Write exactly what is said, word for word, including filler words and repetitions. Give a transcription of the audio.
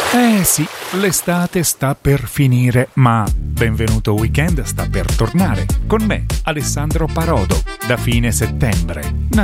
Eh sì, l'estate sta per finire, ma Benvenuto Weekend sta per tornare. Con me, Alessandro Parodo, da fine settembre.